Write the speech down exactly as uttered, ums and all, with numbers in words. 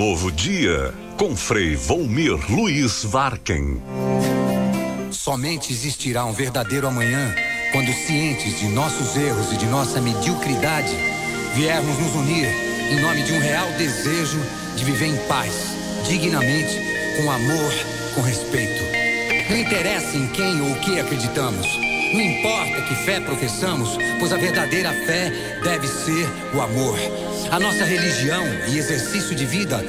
novo dia, com Frei Volmir Luiz Varken. Somente existirá um verdadeiro amanhã quando, cientes de nossos erros e de nossa mediocridade, viermos nos unir em nome de um real desejo de viver em paz, dignamente, com amor, com respeito. Não interessa em quem ou o que acreditamos. Não importa que fé professamos, pois a verdadeira fé deve ser o amor. A nossa religião e exercício de vida